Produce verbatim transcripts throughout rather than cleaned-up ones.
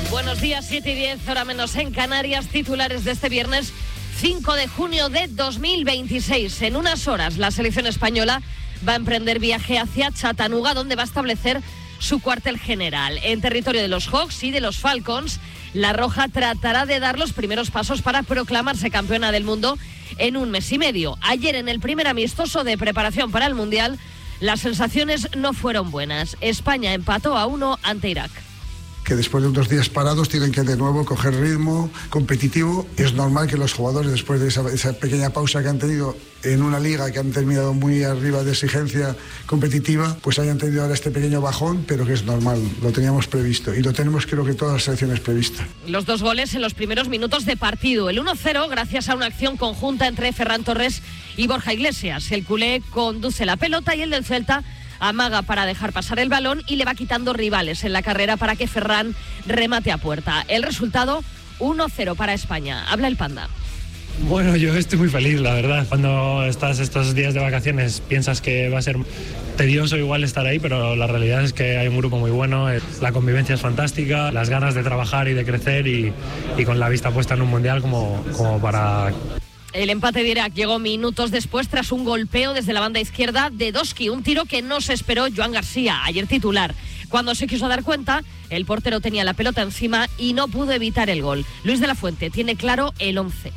Buenos días, siete y diez, hora menos en Canarias. Titulares de este viernes cinco de junio de dos mil veintiséis. En unas horas la selección española va a emprender viaje hacia Chattanooga, donde va a establecer su cuartel general. En territorio de los Hawks y de los Falcons, la Roja tratará de dar los primeros pasos para proclamarse campeona del mundo en un mes y medio. Ayer, en el primer amistoso de preparación para el Mundial, las sensaciones no fueron buenas. España empató a uno ante Irak. Que después de unos días parados tienen que de nuevo coger ritmo competitivo. Es normal que los jugadores, después de esa, esa pequeña pausa que han tenido en una liga que han terminado muy arriba de exigencia competitiva, pues hayan tenido ahora este pequeño bajón, pero que es normal, lo teníamos previsto y lo tenemos, creo que todas las selecciones previstas. Los dos goles en los primeros minutos de partido. El uno cero gracias a una acción conjunta entre Ferran Torres y Borja Iglesias. El culé conduce la pelota y el del Celta amaga para dejar pasar el balón y le va quitando rivales en la carrera para que Ferran remate a puerta. El resultado, uno cero para España. Habla el Panda. Bueno, yo estoy muy feliz, la verdad. Cuando estás estos días de vacaciones piensas que va a ser tedioso igual estar ahí, pero la realidad es que hay un grupo muy bueno, la convivencia es fantástica, las ganas de trabajar y de crecer y, y con la vista puesta en un mundial como, como para... El empate de Irak llegó minutos después tras un golpeo desde la banda izquierda de Doski, un tiro que no se esperó Joan García, ayer titular. Cuando se quiso dar cuenta, el portero tenía la pelota encima y no pudo evitar el gol. Luis de la Fuente tiene claro el once.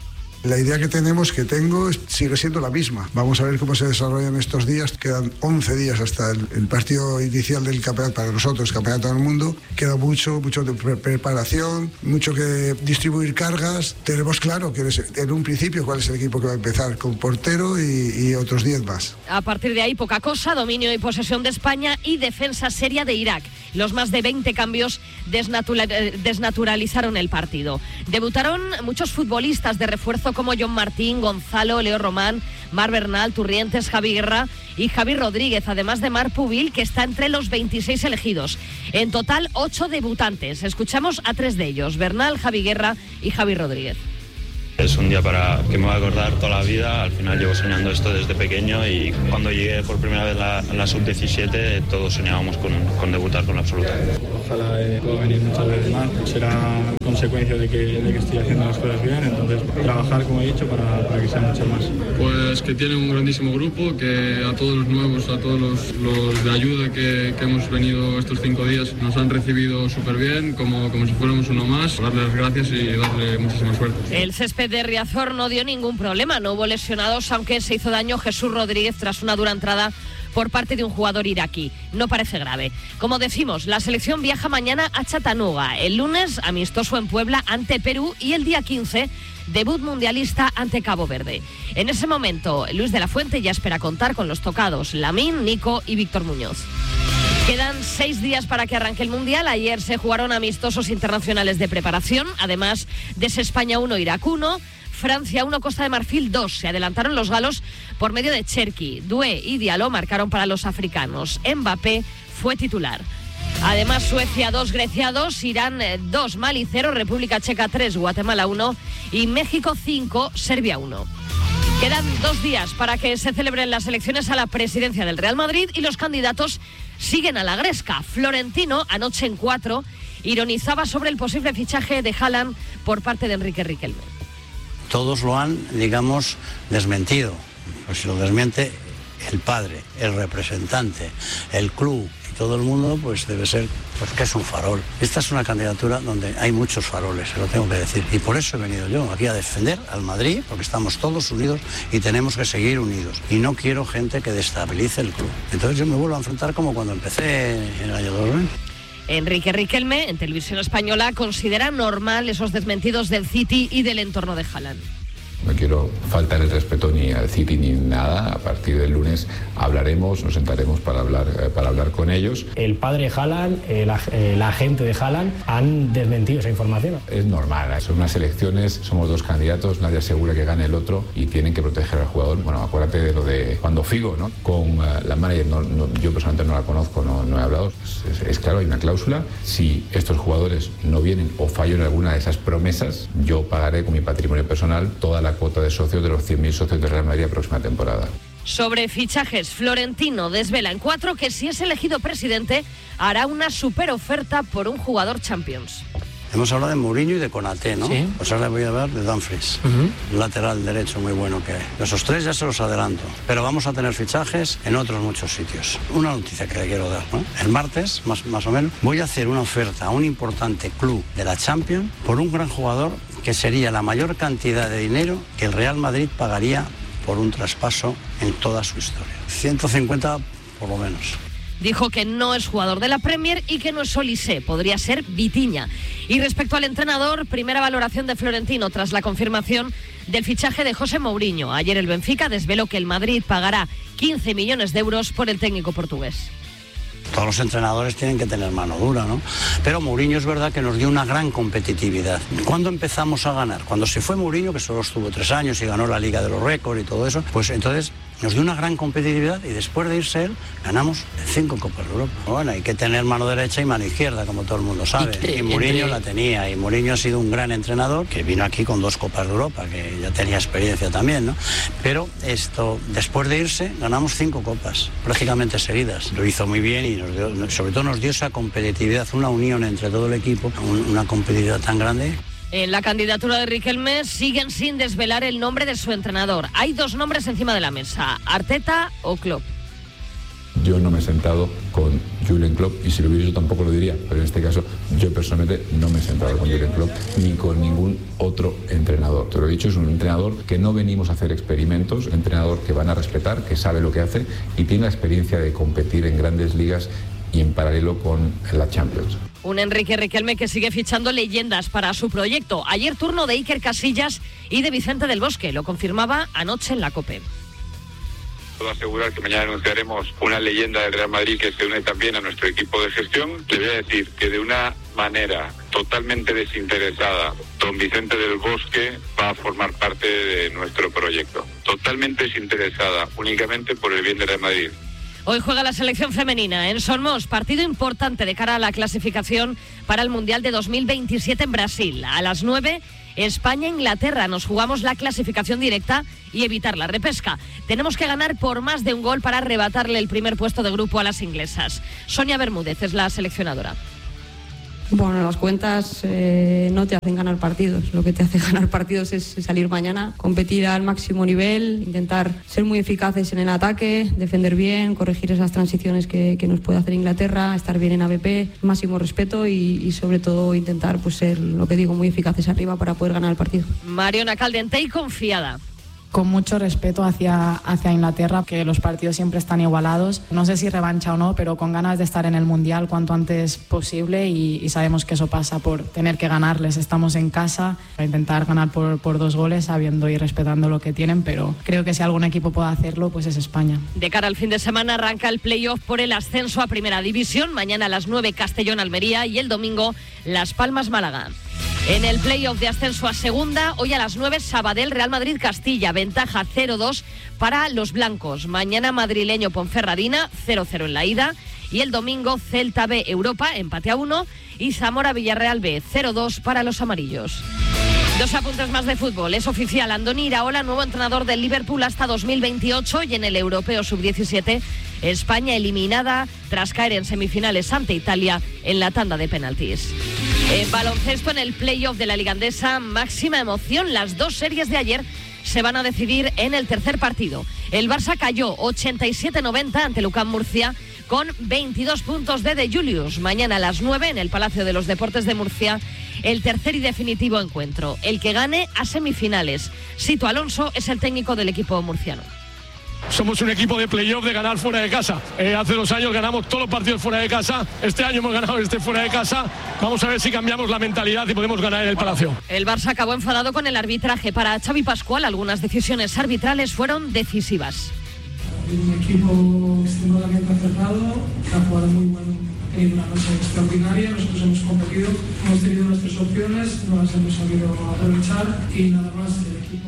La idea que tenemos, que tengo, sigue siendo la misma. Vamos a ver cómo se desarrollan estos días. Quedan once días hasta el, el partido inicial del campeonato, para nosotros, Campeonato del Mundo. Queda mucho, mucho de pre- preparación, mucho que distribuir cargas. Tenemos claro que en un principio cuál es el equipo que va a empezar, con portero y, y otros diez más. A partir de ahí, poca cosa, dominio y posesión de España y defensa seria de Irak. Los más de veinte cambios desnatura- desnaturalizaron el partido. Debutaron muchos futbolistas de refuerzo como John Martín, Gonzalo, Leo Román, Mar Bernal, Turrientes, Javi Guerra y Javi Rodríguez, además de Mar Pubil, que está entre los veintiséis elegidos. En total, ocho debutantes. Escuchamos a tres de ellos, Bernal, Javi Guerra y Javi Rodríguez. Es un día para que me va a acordar toda la vida. Al final llevo soñando esto desde pequeño y cuando llegué por primera vez a la, la sub diecisiete todos soñábamos con, con debutar con la absoluta. Ojalá eh, pueda venir muchas veces más. Será consecuencia de que, de que estoy haciendo las cosas bien, entonces trabajar, como he dicho, para, para que sea mucho más. Pues que tiene un grandísimo grupo, que a todos los nuevos, a todos los, los de ayuda que, que hemos venido estos cinco días nos han recibido súper bien, como, como si fuéramos uno más. Darles gracias y darle muchísima suerte. El césped de Riazor no dio ningún problema, no hubo lesionados, aunque se hizo daño Jesús Rodríguez tras una dura entrada por parte de un jugador iraquí. No parece grave. Como decimos, la selección viaja mañana a Chattanooga. El lunes, amistoso en Puebla ante Perú y el día quince, debut mundialista ante Cabo Verde. En ese momento, Luis de la Fuente ya espera contar con los tocados Lamín, Nico y Víctor Muñoz. Quedan seis días para que arranque el Mundial. Ayer se jugaron amistosos internacionales de preparación, además de ese España uno, Irak uno, Francia uno, Costa de Marfil dos. Se adelantaron los galos por medio de Cherki. Doué y Diallo marcaron para los africanos. Mbappé fue titular. Además, Suecia dos, Grecia dos, Irán dos, Mali cero, República Checa tres, Guatemala uno y México cinco, Serbia uno. Quedan dos días para que se celebren las elecciones a la presidencia del Real Madrid y los candidatos siguen a la gresca. Florentino, anoche en cuatro, ironizaba sobre el posible fichaje de Haaland por parte de Enrique Riquelme. Todos lo han, digamos, desmentido. Pues si lo desmiente el padre, el representante, el club y todo el mundo, pues debe ser pues que es un farol. Esta es una candidatura donde hay muchos faroles, se lo tengo que decir. Y por eso he venido yo aquí a defender al Madrid, porque estamos todos unidos y tenemos que seguir unidos. Y no quiero gente que destabilice el club. Entonces yo me vuelvo a enfrentar como cuando empecé en el año dos mil. Enrique Riquelme, en Televisión Española, considera normal esos desmentidos del City y del entorno de Haaland. No quiero faltar el respeto ni al City ni nada. A partir del lunes hablaremos, nos sentaremos para hablar, eh, para hablar con ellos. El padre Haaland, eh, la, eh, la agente de Haaland han desmentido esa información. Es normal, son unas elecciones, somos dos candidatos, nadie asegura que gane el otro y tienen que proteger al jugador. Bueno, acuérdate de lo de cuando Figo, ¿no? Con uh, la manager, no, no, yo personalmente no la conozco, no, no he hablado. Es, es, es claro, hay una cláusula. Si estos jugadores no vienen o fallo en alguna de esas promesas, yo pagaré con mi patrimonio personal toda la cuota de socios de los cien mil socios de Real Madrid la próxima temporada. Sobre fichajes, Florentino desvela en cuatro que si es elegido presidente hará una superoferta por un jugador Champions. Hemos hablado de Mourinho y de Konaté, ¿no? Sí. Pues ahora voy a hablar de Dumfries, Uh-huh. lateral derecho muy bueno que hay. Esos tres ya se los adelanto, pero vamos a tener fichajes en otros muchos sitios. Una noticia que le quiero dar, ¿no? El martes, más, más o menos, voy a hacer una oferta a un importante club de la Champions por un gran jugador que sería la mayor cantidad de dinero que el Real Madrid pagaría por un traspaso en toda su historia. ciento cincuenta por lo menos. Dijo que no es jugador de la Premier y que no es Olise, podría ser Vitinha. Y respecto al entrenador, primera valoración de Florentino tras la confirmación del fichaje de José Mourinho. Ayer el Benfica desveló que el Madrid pagará quince millones de euros por el técnico portugués. Todos los entrenadores tienen que tener mano dura, ¿no? Pero Mourinho es verdad que nos dio una gran competitividad. ¿Cuándo empezamos a ganar? Cuando se fue Mourinho, que solo estuvo tres años y ganó la Liga de los Récords y todo eso, pues entonces nos dio una gran competitividad y después de irse él, ganamos cinco Copas de Europa. Bueno, hay que tener mano derecha y mano izquierda, como todo el mundo sabe. Y, y Mourinho entre... la tenía, y Mourinho ha sido un gran entrenador que vino aquí con dos Copas de Europa, que ya tenía experiencia también, ¿no? Pero esto, después de irse, ganamos cinco Copas, prácticamente seguidas. Lo hizo muy bien y nos dio, sobre todo nos dio esa competitividad, una unión entre todo el equipo, una competitividad tan grande. En la candidatura de Riquelme siguen sin desvelar el nombre de su entrenador. Hay dos nombres encima de la mesa, Arteta o Klopp. Yo no me he sentado con Jürgen Klopp y si lo hubiera yo tampoco lo diría, pero en este caso yo personalmente no me he sentado con Jürgen Klopp ni con ningún otro entrenador. Te lo he dicho, es un entrenador que no venimos a hacer experimentos, un entrenador que van a respetar, que sabe lo que hace y tiene la experiencia de competir en grandes ligas y en paralelo con la Champions. Un Enrique Riquelme que sigue fichando leyendas para su proyecto. Ayer turno de Iker Casillas y de Vicente del Bosque, lo confirmaba anoche en la COPE. Puedo asegurar que mañana anunciaremos una leyenda del Real Madrid que se une también a nuestro equipo de gestión. Le voy a decir que de una manera totalmente desinteresada, don Vicente del Bosque va a formar parte de nuestro proyecto. Totalmente desinteresada, únicamente por el bien del Real Madrid. Hoy juega la selección femenina en Somos, partido importante de cara a la clasificación para el Mundial de dos mil veintisiete en Brasil. A las nueve, España-Inglaterra. Nos jugamos la clasificación directa y evitar la repesca. Tenemos que ganar por más de un gol para arrebatarle el primer puesto de grupo a las inglesas. Sonia Bermúdez es la seleccionadora. Bueno, las cuentas eh, no te hacen ganar partidos. Lo que te hace ganar partidos es salir mañana, competir al máximo nivel, intentar ser muy eficaces en el ataque, defender bien, corregir esas transiciones que, que nos puede hacer Inglaterra, estar bien en A B P, máximo respeto y, y sobre todo intentar pues, ser, lo que digo, muy eficaces arriba para poder ganar el partido. Mariona Caldentey confiada. Con mucho respeto hacia, hacia Inglaterra, que los partidos siempre están igualados. No sé si revancha o no, pero con ganas de estar en el Mundial cuanto antes posible y, y sabemos que eso pasa por tener que ganarles. Estamos en casa, a intentar ganar por, por dos goles, sabiendo y respetando lo que tienen, pero creo que si algún equipo puede hacerlo, pues es España. De cara al fin de semana arranca el playoff por el ascenso a Primera División. Mañana a las nueve Castellón-Almería y el domingo Las Palmas-Málaga. En el playoff de ascenso a segunda, hoy a las nueve, Sabadell, Real Madrid-Castilla, ventaja cero dos para los blancos. Mañana madrileño Ponferradina, cero cero en la ida. Y el domingo Celta B, Europa, empate a uno. Y Zamora-Villarreal B, cero dos para los amarillos. Dos apuntes más de fútbol. Es oficial, Andoni Iraola, nuevo entrenador del Liverpool hasta dos mil veintiocho y en el Europeo sub diecisiete, España eliminada tras caer en semifinales ante Italia en la tanda de penaltis. En baloncesto, en el playoff de la Liga Andesa, máxima emoción. Las dos series de ayer se van a decidir en el tercer partido. El Barça cayó ochenta y siete noventa ante Lucán Murcia con veintidós puntos de De Julius. Mañana a las nueve en el Palacio de los Deportes de Murcia, el tercer y definitivo encuentro. El que gane a semifinales. Sito Alonso es el técnico del equipo murciano. Somos un equipo de playoff de ganar fuera de casa. Eh, hace dos años ganamos todos los partidos fuera de casa. Este año hemos ganado este fuera de casa. Vamos a ver si cambiamos la mentalidad y podemos ganar en el Palacio. El Barça acabó enfadado con el arbitraje. Para Xavi Pascual, algunas decisiones arbitrales fueron decisivas. Un equipo extremadamente acertado, que ha jugado muy bueno, ha tenido una noche extraordinaria. Nosotros hemos competido, hemos tenido nuestras opciones, no las hemos sabido aprovechar y nada más del equipo.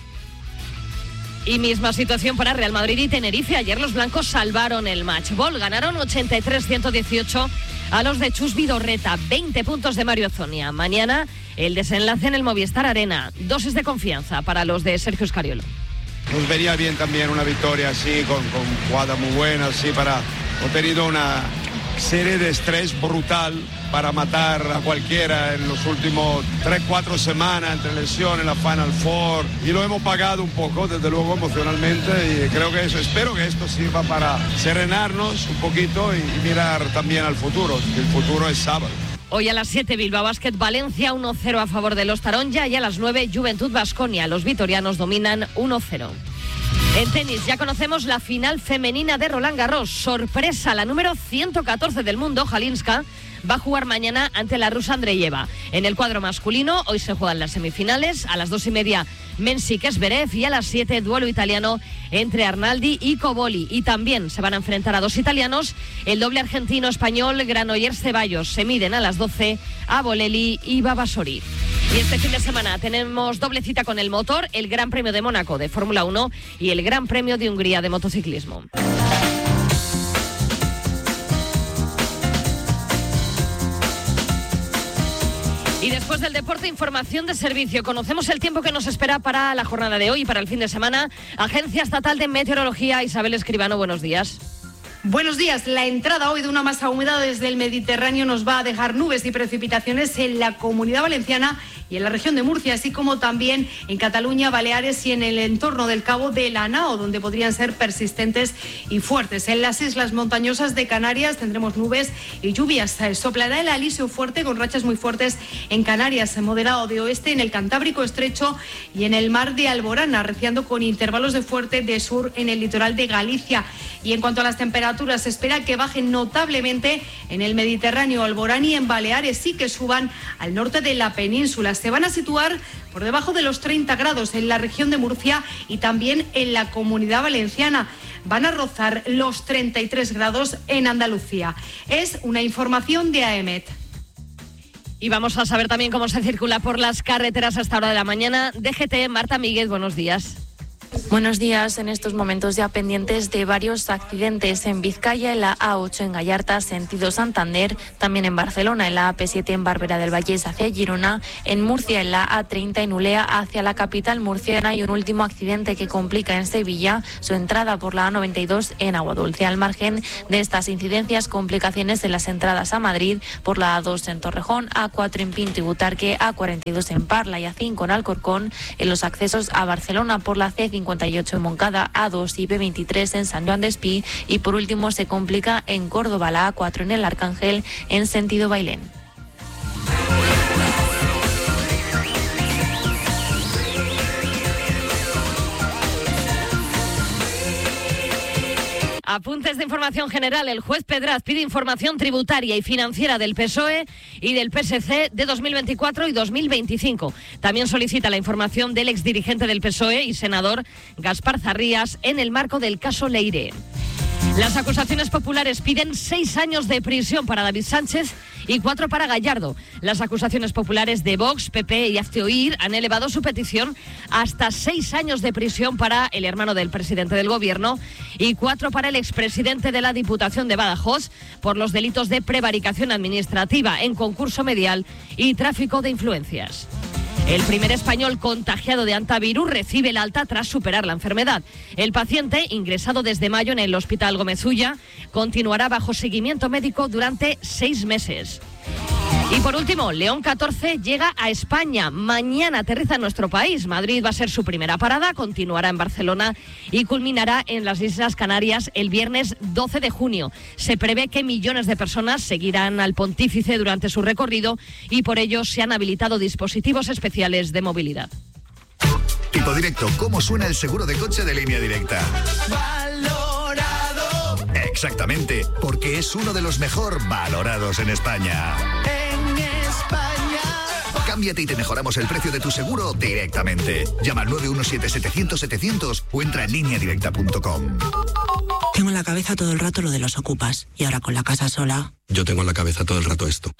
Y misma situación para Real Madrid y Tenerife. Ayer los blancos salvaron el match ball. Ganaron ochenta y tres a ciento dieciocho a los de Chus Vidorreta. veinte puntos de Mario Zonia. Mañana el desenlace en el Movistar Arena. Dosis de confianza para los de Sergio Scariolo. Nos vería bien también una victoria así, con, con jugada muy buena, así para... Hemos tenido una serie de estrés brutal para matar a cualquiera en los últimos tres, cuatro semanas entre lesiones, la Final Four, y lo hemos pagado un poco, desde luego emocionalmente, y creo que eso, espero que esto sirva para serenarnos un poquito y, y mirar también al futuro, que el futuro es sábado. Hoy a las siete, Bilbao Basket Valencia uno cero a favor de los Taronja, y a las nueve, Juventud Baskonia. Los vitorianos dominan uno cero. En tenis ya conocemos la final femenina de Roland Garros. Sorpresa, la número ciento catorce del mundo, Jalinska, va a jugar mañana ante la rusa Andreyeva. En el cuadro masculino, hoy se juegan las semifinales. A las dos y media, Mensik-Zverev, y a las siete, duelo italiano entre Arnaldi y Cobolli. Y también se van a enfrentar a dos italianos. El doble argentino-español Granollers-Ceballos se miden a las doce a Bolelli y Babasori. Y este fin de semana tenemos doble cita con el motor, el Gran Premio de Mónaco de Fórmula uno y el Gran Premio de Hungría de motociclismo. Y después del deporte, información de servicio. Conocemos el tiempo que nos espera para la jornada de hoy y para el fin de semana. Agencia Estatal de Meteorología, Isabel Escribano, buenos días. Buenos días. La entrada hoy de una masa húmeda desde el Mediterráneo nos va a dejar nubes y precipitaciones en la Comunidad Valenciana y en la región de Murcia, así como también en Cataluña, Baleares y en el entorno del Cabo de Lanao, donde podrían ser persistentes y fuertes. En las islas montañosas de Canarias tendremos nubes y lluvias. Soplará el alisio fuerte con rachas muy fuertes en Canarias, moderado de oeste, en el Cantábrico estrecho y en el mar de Alborán, arreciando con intervalos de fuerte de sur en el litoral de Galicia. Y en cuanto a las temperaturas, se espera que bajen notablemente en el Mediterráneo, Alborán y en Baleares, y que suban al norte de la península. Se van a situar por debajo de los treinta grados en la región de Murcia y también en la Comunidad Valenciana. Van a rozar los treinta y tres grados en Andalucía. Es una información de AEMET. Y vamos a saber también cómo se circula por las carreteras a esta hora de la mañana. D G T, Marta Míguez, buenos días. Buenos días. En estos momentos ya pendientes de varios accidentes en Vizcaya, en la A ocho en Gallarta, sentido Santander, también en Barcelona, en la A P siete en Barberá del Vallés hacia Girona, en Murcia, en la A treinta en Ulea hacia la capital murciana, y un último accidente que complica en Sevilla su entrada por la A noventa y dos en Aguadulce. Al margen de estas incidencias, complicaciones en las entradas a Madrid por la A dos en Torrejón, A cuatro en Pinto y Butarque, A cuarenta y dos en Parla y A cinco en Alcorcón, en los accesos a Barcelona por la C cincuenta y ocho en Moncada, A dos y B veintitrés en San Joan d'Espí, y por último se complica en Córdoba la A cuatro en el Arcángel en sentido Bailén. Apuntes de información general. El juez Pedraz pide información tributaria y financiera del P S O E y del P S C de dos mil veinticuatro y dos mil veinticinco. También solicita la información del exdirigente del P S O E y senador Gaspar Zarrías en el marco del caso Leire. Las acusaciones populares piden seis años de prisión para David Sánchez y cuatro para Gallardo. Las acusaciones populares de Vox, P P y Hazte Oír han elevado su petición hasta seis años de prisión para el hermano del presidente del gobierno y cuatro para el expresidente de la Diputación de Badajoz por los delitos de prevaricación administrativa en concurso medial y tráfico de influencias. El primer español contagiado de hantavirus recibe el alta tras superar la enfermedad. El paciente, ingresado desde mayo en el Hospital Gómez Ulla, continuará bajo seguimiento médico durante seis meses. Y por último, León catorce llega a España. Mañana aterriza en nuestro país. Madrid va a ser su primera parada, continuará en Barcelona y culminará en las Islas Canarias el viernes doce de junio. Se prevé que millones de personas seguirán al pontífice durante su recorrido y por ello se han habilitado dispositivos especiales de movilidad. Tipo Directo, ¿cómo suena el seguro de coche de Línea Directa? Valorado. Exactamente, porque es uno de los mejor valorados en España. Cámbiate y te mejoramos el precio de tu seguro directamente. Llama al nueve uno siete setecientos setecientos o entra en línea directa punto com. Tengo en la cabeza todo el rato lo de los ocupas y ahora con la casa sola. Yo tengo en la cabeza todo el rato esto.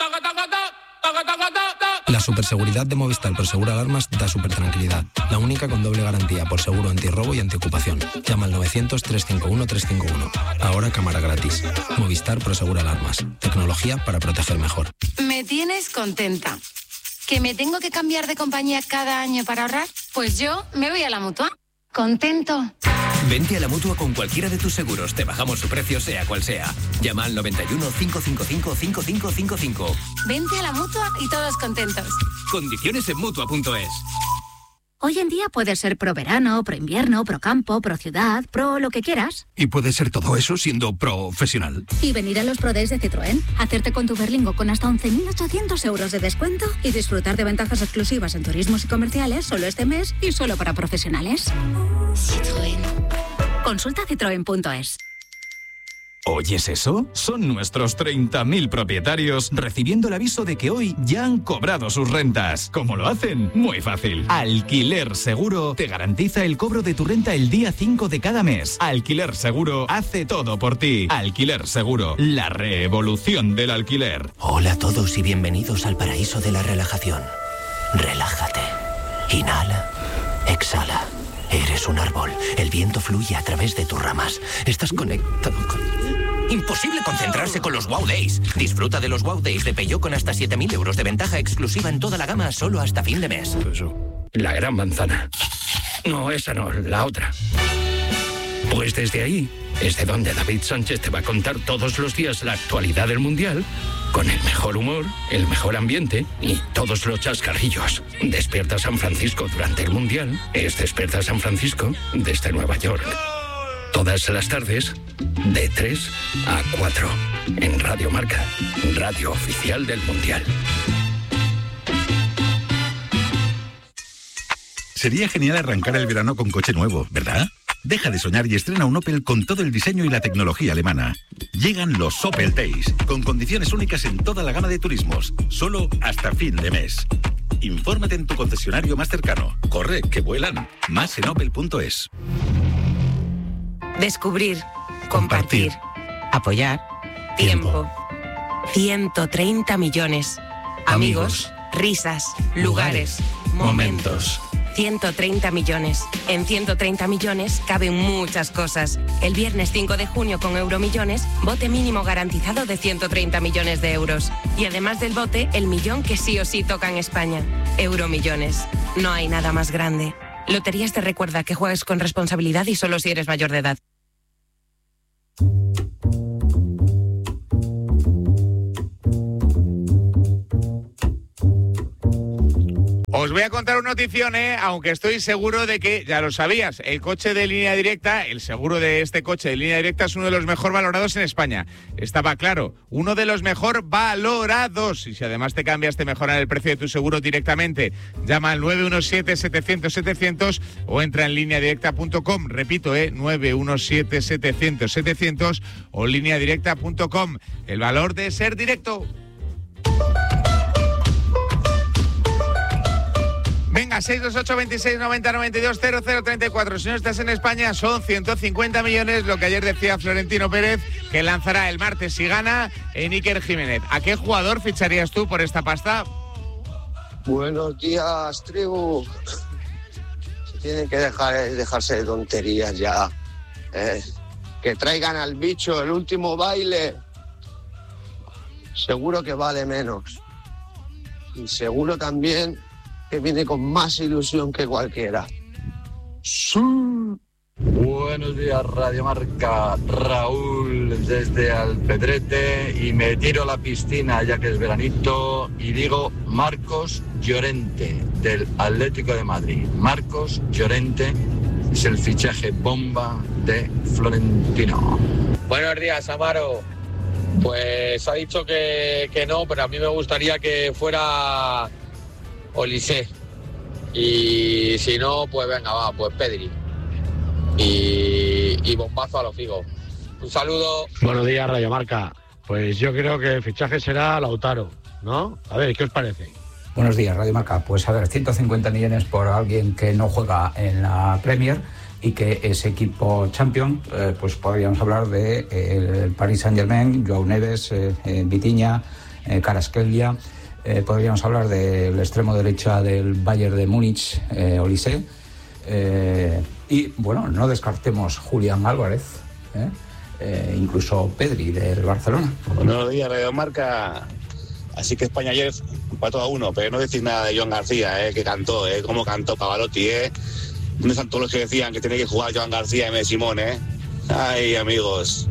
La superseguridad de Movistar por Seguro Alarmas da súper tranquilidad. La única con doble garantía por seguro antirrobo y antiocupación. Llama al novecientos, trescientos cincuenta y uno, trescientos cincuenta y uno. Ahora cámara gratis. Movistar por Seguro Alarmas. Tecnología para proteger mejor. Me tienes contenta. ¿Que me tengo que cambiar de compañía cada año para ahorrar? Pues yo me voy a la Mutua. ¿Contento? Vente a la Mutua con cualquiera de tus seguros. Te bajamos su precio, sea cual sea. Llama al noventa y uno, cinco cinco cinco, cinco cinco cinco cinco. Vente a la Mutua y todos contentos. Condiciones en Mutua punto es. Hoy en día puedes ser pro verano, pro invierno, pro campo, pro ciudad, pro lo que quieras. Y puedes ser todo eso siendo profesional. Y venir a los Pro Days de Citroën, hacerte con tu Berlingo con hasta once mil ochocientos euros de descuento y disfrutar de ventajas exclusivas en turismos y comerciales solo este mes y solo para profesionales. Citroën. Consulta citroen punto es. ¿Oyes eso? Son nuestros treinta mil propietarios recibiendo el aviso de que hoy ya han cobrado sus rentas. ¿Cómo lo hacen? Muy fácil. Alquiler Seguro te garantiza el cobro de tu renta el día cinco de cada mes. Alquiler Seguro hace todo por ti. Alquiler Seguro, la revolución del alquiler. Hola a todos y bienvenidos al paraíso de la relajación. Relájate. Inhala. Exhala. Eres un árbol. El viento fluye a través de tus ramas. Estás conectado con... Imposible concentrarse con los Wow Days. Disfruta de los Wow Days de Peugeot con hasta siete mil euros de ventaja exclusiva en toda la gama solo hasta fin de mes. Eso. La gran manzana. No, esa no, la otra. Pues desde ahí, desde donde David Sánchez te va a contar todos los días la actualidad del Mundial, con el mejor humor, el mejor ambiente y todos los chascarrillos. Despierta San Francisco durante el Mundial es Despierta San Francisco desde Nueva York. Todas las tardes, de tres a cuatro, en Radio Marca, radio oficial del Mundial. Sería genial arrancar el verano con coche nuevo, ¿verdad? Deja de soñar y estrena un Opel con todo el diseño y la tecnología alemana. Llegan los Opel Days, con condiciones únicas en toda la gama de turismos, solo hasta fin de mes. Infórmate en tu concesionario más cercano. Corre, que vuelan. Más en opel punto es. Descubrir, compartir, apoyar, tiempo. ciento treinta millones. Amigos, risas, lugares, momentos. ciento treinta millones. En ciento treinta millones caben muchas cosas. El viernes cinco de junio con Euromillones, bote mínimo garantizado de ciento treinta millones de euros. Y además del bote, el millón que sí o sí toca en España. Euromillones. No hay nada más grande. Loterías te recuerda que juegues con responsabilidad y solo si eres mayor de edad. Os voy a contar una notición, ¿eh? Aunque estoy seguro de que ya lo sabías. El coche de Línea Directa, el seguro de este coche de Línea Directa es uno de los mejor valorados en España. Estaba claro, uno de los mejor valorados. Y si además te cambias, te mejoran el precio de tu seguro directamente. Llama al nueve uno siete, setecientos, setecientos o entra en línea directa punto com. Repito, ¿eh? nueve uno siete, setecientos, setecientos o línea directa punto com. El valor de ser directo. Venga, seis dos ocho, veintiséis, noventa, noventa y dos, cero cero treinta y cuatro. Si no estás en España, son ciento cincuenta millones, lo que ayer decía Florentino Pérez, que lanzará el martes si gana en Iker Jiménez. ¿A qué jugador ficharías tú por esta pasta? Buenos días, tribu. Se tienen que dejar, dejarse de tonterías ya. Eh, que traigan al bicho el último baile. Seguro que vale menos. Y seguro también que viene con más ilusión que cualquiera. Sí. Buenos días, Radio Marca. Raúl desde Alpedrete, y me tiro a la piscina ya que es veranito y digo Marcos Llorente del Atlético de Madrid. Marcos Llorente es el fichaje bomba de Florentino. Buenos días, Amaro. Pues ha dicho que, que no, pero a mí me gustaría que fuera Olise, y si no, pues venga, va, pues Pedri y, y bombazo a los Figo. Un saludo. Buenos días, Radio Marca. Pues yo creo que el fichaje será Lautaro, ¿no? A ver, ¿qué os parece? Buenos días, Radio Marca. Pues a ver, ciento cincuenta millones por alguien que no juega en la Premier y que es equipo champion, eh, pues podríamos hablar de eh, el Paris Saint-Germain, Joao Neves, eh, eh, Vitinha, eh, Kvaratskhelia. Eh, podríamos hablar del extremo derecha del Bayern de Múnich, eh, Olise. Eh, y bueno, no descartemos Julián Álvarez, eh, eh, incluso Pedri del Barcelona. Buenos días, Radio Marca. Así que España ayer empató a uno, pero no decís nada de Joan García, eh, que cantó, eh, cómo cantó Pavarotti, eh. ¿Dónde están todos los que decían que tenía que jugar Joan García y Simón, eh? Ay, amigos.